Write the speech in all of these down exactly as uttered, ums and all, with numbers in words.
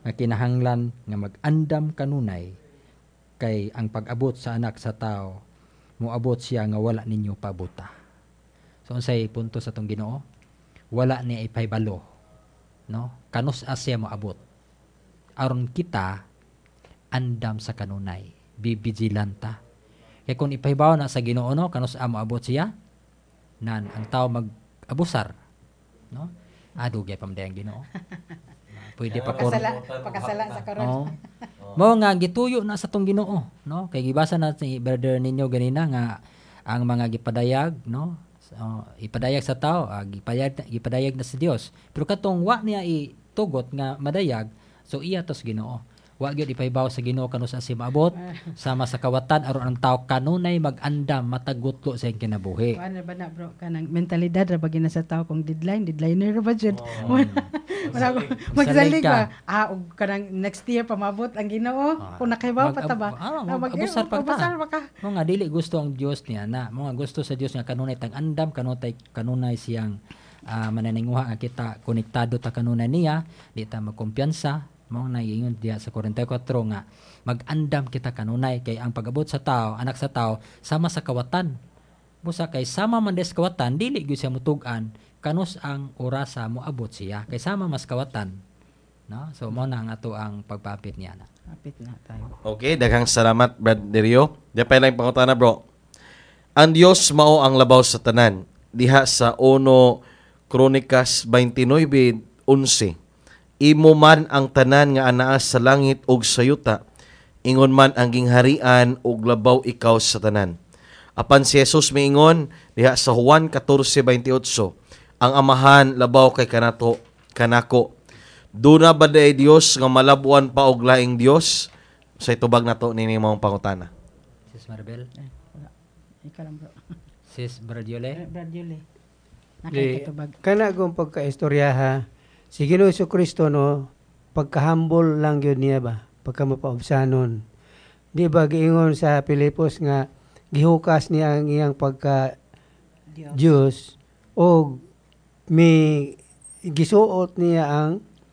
nga kinahanglan nga mag-andam kanunay kay ang pag-abot sa anak sa tao moabot siya nga wala ninyo pabuta. So unsay punto sa tong Ginoo? Wala ni ipaybalo, no? Kanus asya moabot. Aron kita andam sa kanunay, bibigilanta. Kay kung ipahibaw na sa Ginoo no, kanus a moabot siya, nan ang tao mag-abusar, no? Adugay pamdayang Ginoo. Pwede pa por Pakasala, pakasala sa karon. oh. Mao nga gituyo na sa tong Ginoo, no? Kay gibasa na si brother ninyo ganina nga ang mga gipadayag, no? So, ipadayag sa tao, ah, gipadayag, gipadayag na sa Dios. Pero katong wa niya itugot nga madayag, so iya tos Ginoo. Wa gyud ipahibaw sa Ginoo kanus sa si maabot sama sa kawatan aron ang tao kanunay mag-andam matagutlo sa iyang kinabuhi. Ano ba na bro, kanang mentalidad ra ba gina sa tao kung deadline, deadliner ra ba jud. Wala ko magsalig ba. Ah, ug kanang next year pamabot ang Ginoo. Kung nakahibaw pa ta ba? Ah, mag-abusar pa Abusar ta. ba ka? Mo nga dili gusto ang Dios niya na, mo nga gusto sa Dios nga kanunay tag andam kanunay kanunay siyang uh, mananinguha nga kita konektado ta kanunay niya, di ta magkumpiyansa. Mao na ingon diya sa forty-four nga mag-andam kita kanunay kay ang pag-abot sa tao, anak sa tao sama sa kawatan. Busa kay sama man des kawatan dili gyud siya mutug-an kanus ang orasa moabot siya kay sama mas kawatan. No? So mao na ang ato ang pagpapit niya na. Kapit na tayo. Okay, daghang salamat Brad Derio. Dapay lang pangutana bro. Ang Dios mao ang labaw sa tanan. Diha sa uno Kronikas twenty-nine eleven. Imo man ang tanan nga anaa sa langit ug sa yuta, ingon man ang gingharian ug labaw ikaw sa tanan. Apan si Jesus miingon diha sa Juan fourteen twenty-eight, ang amahan labaw kay kanato kanako. Duna ba day Dios nga malabuan pa og laing Dios? Sa itubag nato nini mong pangutana. Sis Maribel, Eh, wala. Ikaw lang bro. Sis Bradiole. Brad Yuli. Di, Nakakitubag. kana kung pagkaistoryaha, si Ginoo Kristo no, pagka-humble lang yun niya ba, pagka mapaubsanon. Di ba giingon sa Pilipos nga, gihukas niya ang iyang pagka Dios. Diyos, o may gisuot niya ang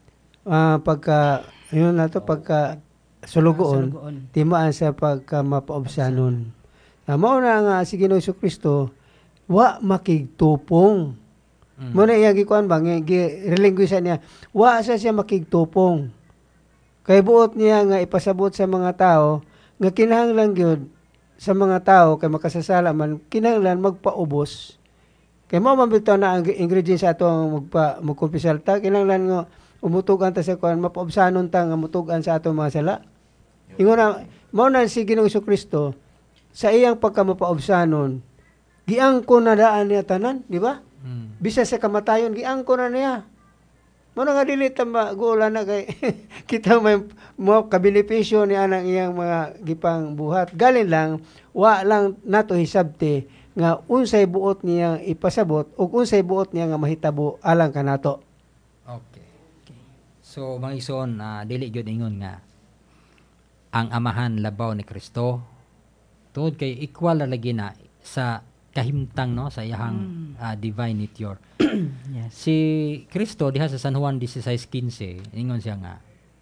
ah, pagka, yun na to, pagka sulugoon, Sulugoon. timaan sa pagka mapaubsanon. Na mao na nga si Ginoo Kristo, wa makigtupong. Mm. Muna iya gikuan ba nga gi-relinguishan niya, wa sa siya makigtupong. Kay buot niya nga ipasabot sa mga tao nga kinahanglan gyud sa mga tao kay makasasala man kinahanglan magpaubos. Kay mao man bitaw na ang ingredients sa ato ang magpa magkumpisal ta kinahanglan nga umutugan ta sa kuan mapaubsanon ta nga mutugan sa ato mga sala. Ingon na mao na si Ginoong Kristo sa iyang pagkamapaubsanon giangko na daan niya tanan, di ba? Mm. Bisa sa kamatayon giangko na niya. Mano nga dili ta maguula na kay kita may mo kabenepisyo ni anang iyang mga gipang buhat. Galin lang wa lang nato hisabti nga unsay buot niya ipasabot ug unsay buot niya nga mahitabo alang kanato. Okay. So mga igsoon, uh, dili gyud ingon nga ang amahan labaw ni Kristo tungod kay equal ra lagi na sa kahimtang no sa iyang uh, divine nature. Yes. Si Kristo diha sa San Juan sixteen fifteen ingon siya nga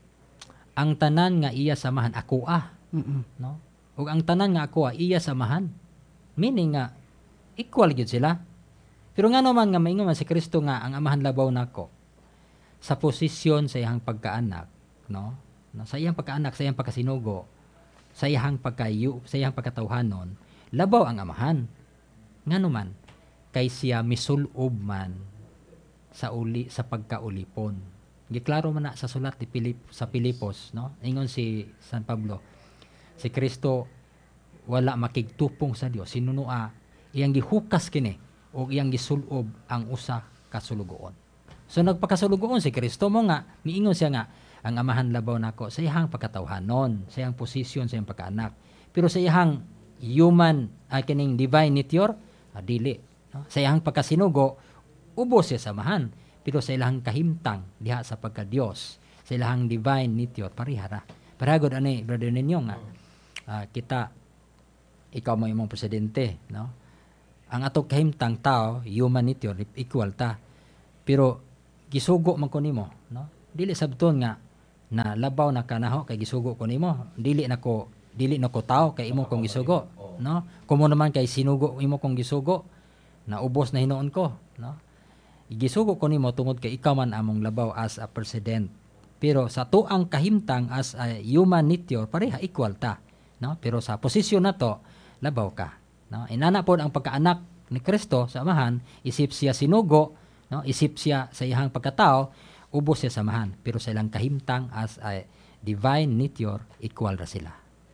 ang tanan nga iya samahan ako ah, Mm-mm. no? Ug ang tanan nga ako ah, iya samahan. Meaning nga equal gyud sila. Pero nga naman nga maingon man si Kristo nga ang amahan labaw nako sa posisyon sa iyang pagkaanak, no? No, sa iyang pagkaanak, sa iyang pagkasinugo, sa iyang pagkayu, sa iyang pagkatawhanon, labaw ang amahan. Nga naman kay siya misulob man sa uli sa pagkaulipon. Giklaro man na sa sulat ni Pilip sa Pilipos, no? Ingon si San Pablo, si Kristo wala makigtupong sa Dios, sinunua iyang gihukas kini o iyang gisulob ang usa ka sulugoon. So nagpakasulugoon si Kristo mo nga miingon siya nga ang amahan labaw nako sa iyang pagkatawhanon, sa iyang posisyon, sa iyang pagkaanak. Pero sa iyang human uh, kining divine nature, uh, dili. No? Sa iyang pagkasinugo, ubos siya samahan. Pero sa ilang kahimtang, diha sa pagka-Diyos, sa ilang divine nature, parihara. Paragod ani, brother ninyo nga, uh, kita, ikaw mo imong presidente, no? Ang atong kahimtang tao, human nature, equal ta. Pero, gisugo man ko nimo, no? Dili sabton nga, na labaw na kanaho kay gisugo ko nimo. Dili na ko dili na ko tao kay imo kong gisugo, no? Kumo naman kay sinugo imo kong gisugo, na ubos na hinuon ko, no? Igisugo ko nimo tungod kay ikaw man among labaw as a president. Pero sa tuang kahimtang as a human nature, pareha equal ta, no? Pero sa posisyon na to, labaw ka, no? Inana pod ang pagkaanak ni Kristo sa amahan, isip siya sinugo, no? Isip siya sa iyang pagkatao, ubos siya sa amahan. Pero sa ilang kahimtang as a divine nature, equal ra sila.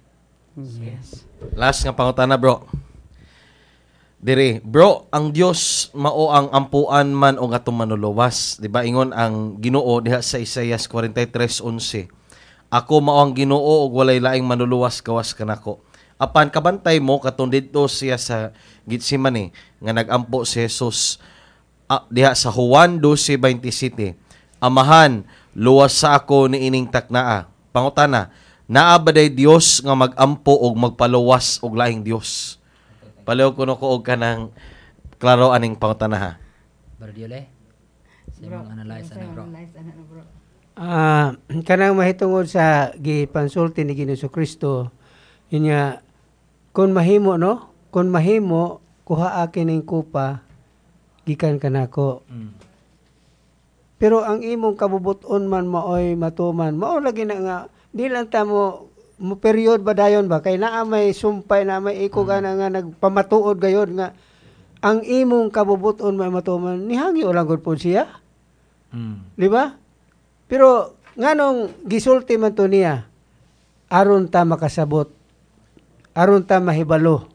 Yes. Last nga pangutana, bro. Diri, bro, ang Dios mao ang ampuan man o atong manuluwas. Di ba ingon ang Ginoo diha sa Isaias forty-three eleven. Ako mao ang Ginoo ug walay laing manuluwas kawas kanako. Apan kabantay mo katong didto siya sa Getsemane nga nagampo si Jesus ah, diha sa Juan twelve twenty-seven. Amahan, luwas sa ako ni ining taknaa. Pangutana, naa ba day Dios nga magampo og magpaluwas og laing Dios? Palaw ko no ko og kanang klaro aning pangutana. Brother Diole, sa imong analyze ana, bro. Ah, kanang mahitungod sa gipansulti ni Ginoong Kristo, yun nga, kung mahimo, no? Kung mahimo, kuha akin ng kupa, gikan kanako. Mm. Pero ang imong kabubuton man maoy matuman, mao lagi na nga, di lang ta mo, mo period ba dayon ba? Kay naa may sumpay, na may iko ka na nga nagpamatuod gayon nga, ang imong kabubuton may matuman, nihangi o lang gud po siya. Mm. Di ba? Pero nganong gisulti man to niya, aron ta makasabot, aron ta mahibalo,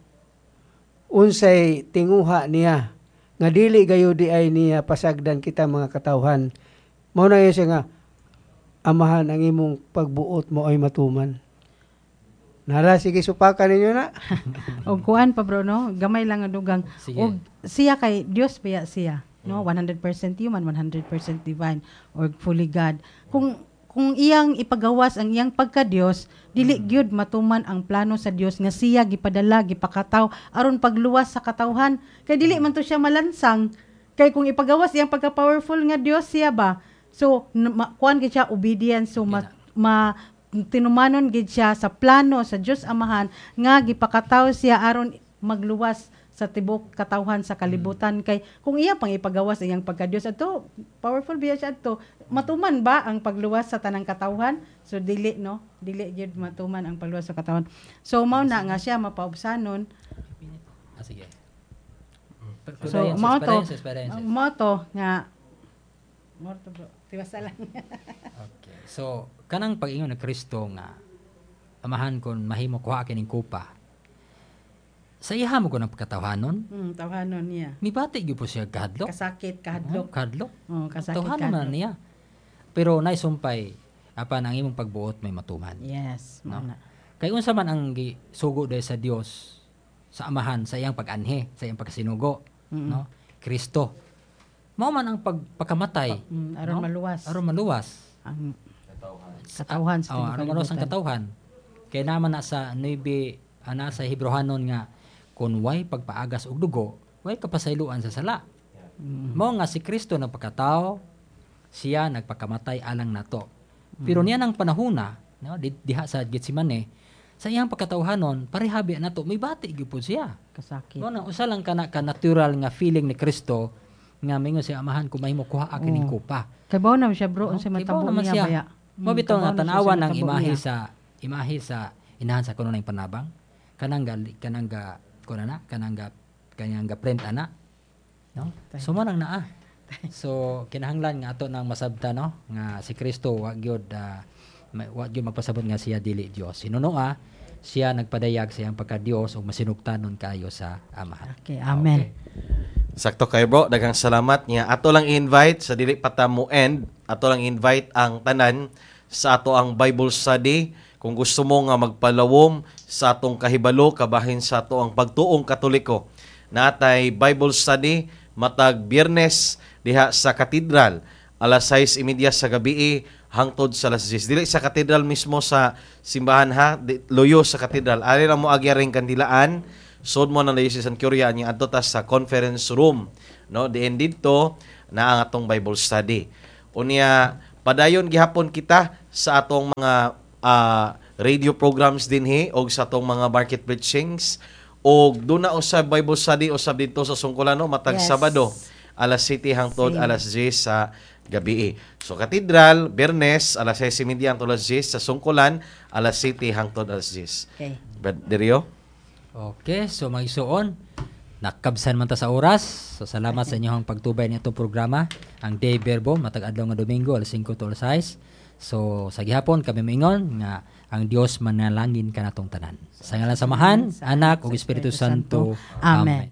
unsay tinguha niya, nga dili gayo di ay niya pasagdan kita mga katawhan. Mao na yun siya nga, amahan ang imong pagbuot mo ay matuman. Nara, sige supakan ninyo na. Og kuan pa bro, no? Gamay lang ang dugang. Sige. Og siya kay Dios biya siya, no? one hundred percent human, one hundred percent divine or fully God. Kung kung iyang ipagawas ang iyang pagka-Dios, dili gyud matuman ang plano sa Dios nga siya gipadala, gipakataw aron pagluwas sa katawhan. Kay dili man to siya malansang. Kay kung ipagawas iyang pagka-powerful nga Dios siya ba. So n- ma- kuan gid siya obedience, so ma, ma tinumanon gid siya sa plano sa Dios Amahan nga gipakataw siya aron magluwas sa tibok katawhan sa kalibutan. Kay kung iya pang ipagawas iyang pagka-Dios adto, powerful biya siya adto, matuman ba ang pagluwas sa tanang katawhan? So dili, no, dili gyud matuman ang pagluwas sa katawhan. So mao na nga siya mapaubsanon. Ah, sige. So Experience, mao to experience, experience. mao to nga mao to bro, tiwasa lang. Okay. So, kanang pag-ingon ni Kristo nga amahan kon mahimo kuha kining kupa. Sa iha mo ko ng pagkatawhanon, Hmm, tawhanon niya. mibati gyud po siya kahadlok. Kasakit, Oh, kahadlok. kahadlok. Oh, kasakit, Tawhanon man kahadlok. niya. Pero naisumpay apan ang imong pagbuot may matuman. Yes, No? mao na. Kay unsa man ang gi- sugo dahil sa Dios sa amahan sa iyang pag-anhe, sa iyang pagkasinugo, Mm-mm. no? Kristo. Mao man ang pagpakamatay, Mm, aron no? maluwas. aron maluwas. Ang katawhan sa Oh, tibok aron maluwas ang kalibutan. katawhan. Kay naman na sa nueve ana sa Hebrehanon nga kun way pagpaagas og dugo, way kapasayloan sa sala. Mm. Mao nga si Kristo nagpakatao, siya nagpakamatay alang nato. Pero niya nang panahuna, no, di- diha sa Getsemane, sa iyang pagkatawhanon, parehabi nato may bati gyud po siya. Kasakit. No, na usa lang kana ka natural nga feeling ni Kristo nga mingon siya amahan ko mahimo kuha akin ning Oo. kupa. Kay bao na siya bro, No? unsay Kay matabo bao naman niya siya. baya. Mo Mm, bitaw nga kabaw na siya tanawan sa ng matabo imahe niya. sa imahe sa inahan sa kuno ning panabang. Kanang ga kanang ga kuno na, kanang ga kanang ga print ana. No? So mo nang naa. So kinahanglan nga ato nang masabta no nga si Kristo wa gyud uh, wa gyud magpasabot nga siya dili Dios. Sinuno nga siya nagpadayag sa iyang pagka-Dios ug masinugtanon kayo sa Amahan. Okay, amen. Sakto kay bro, daghang salamat niya. Ato lang invite sa dili pa ta mo end, ato lang invite ang tanan sa ato ang Bible study. Kung gusto mo nga magpalawom sa atong kahibalo kabahin sa ato ang pagtuong Katoliko. Natay Bible study matag Biyernes diha sa katedral alas sais y media sa gabi hangtod sa alas diyes. Dili sa katedral mismo sa simbahan ha, di, loyo sa katedral. Ari ra mo agyaring kandilaan. Sod mo na Diocese San Curia niya adto ta sa conference room, no? Diin didto na ang atong Bible study. Unya padayon gihapon kita sa atong mga ah, radio programs dinhi o sa atong mga market preachings o doon na usab Bible study usab dito sa Sungkolano matag Yes. Sabado alas siyete hangtod Same. alas diyes sa gabi. So Katedral Bernes alas sais y media hangtod alas diyes sa Sungkolan alas siyete hangtod alas diyes. Okay. Brad Derio? Okay, so mga isuon, nakabsan man ta sa oras. So salamat sa inyong pagtubay nitong programa. Ang Day Verbo, matag adlaw nga Domingo, alas singko to alas sais. So sa gihapon kami moingon nga ang Dios manalangin kanatong tanan. Sa ngalan samahan, Anak ug Espiritu Santo. Amen.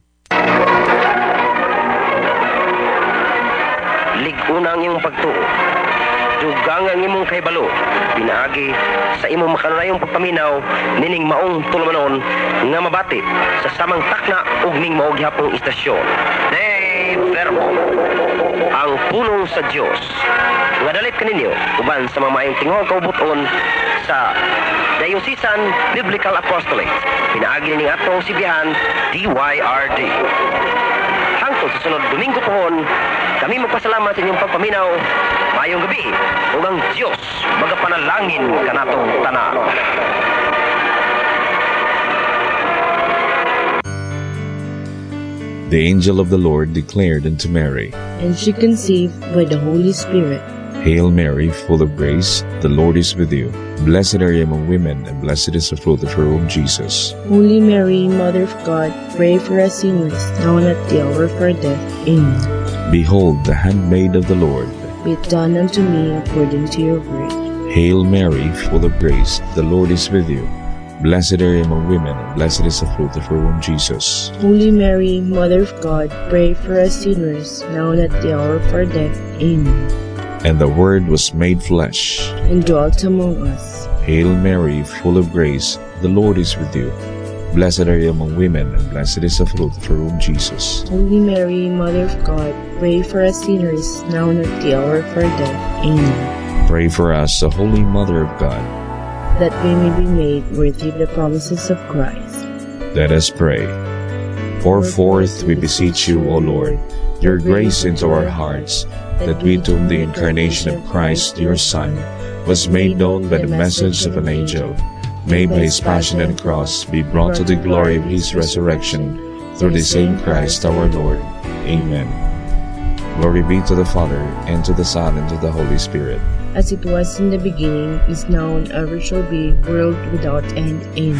Liguna ang imong pagtuo. Dugang ang imong kaybalo. Pinaagi sa imong makanunayong pagpaminaw nining maong tulumanon nga mabati sa samang takna ug ning mao gihapong istasyon. Dei Verbo, ang pulong sa Dios. Nga dalit kaninyo uban sa mga maayong tingog kaubuton sa Diocesan Biblical Apostolate. Pinaagi ning atong sibihan D Y R D. Hangtod sa sunod Domingo pohon, kami magpasalamat sa inyong pagpaminaw. Mayong gabi, ug ang Diyos magapanalangin kanatong tanan. The angel of the Lord declared unto Mary, And she conceived by the Holy Spirit. Hail Mary, full of grace, the Lord is with you. Blessed are you among women, and blessed is the fruit of your womb, Jesus. Holy Mary, Mother of God, pray for us sinners, now and at the hour of our death. Amen. Behold, the handmaid of the Lord. Be it done unto me according to your word. Hail Mary, full of grace, the Lord is with you. Blessed are you among women, and blessed is the fruit of your womb, Jesus. Holy Mary, Mother of God, pray for us sinners, now and at the hour of our death. Amen. And the Word was made flesh. And dwelt among us. Hail Mary, full of grace, the Lord is with you. Blessed are you among women, and blessed is the fruit of your womb, Jesus. Holy Mary, Mother of God, pray for us sinners, now and at the hour of our death. Amen. Pray for us, the Holy Mother of God. That we may be made worthy of the promises of Christ. Let us pray. Pour forth, we beseech you, O Lord, your grace into our hearts, that we to whom the incarnation of Christ, your Son, was made known by the message of an angel, may by his passion and cross be brought to the glory of his resurrection, through the same Christ our Lord. Amen. Glory be to the Father, and to the Son, and to the Holy Spirit. As it was in the beginning, is now, and ever shall be, world without end. Amen.